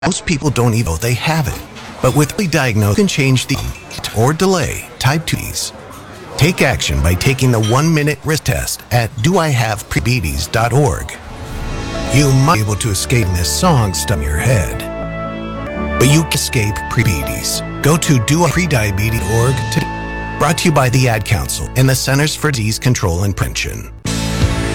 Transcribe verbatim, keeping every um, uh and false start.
Most people don't even know they have it. But with early diagnosis, you can change the or delay type two diabetes. Take action by taking the one-minute risk test at do I have prediabetes dot org. You might be able to escape this song stuck in your head, but you can escape prediabetes. Go to do I have prediabetes dot org today. Brought to you by the Ad Council and the Centers for Disease Control and Prevention.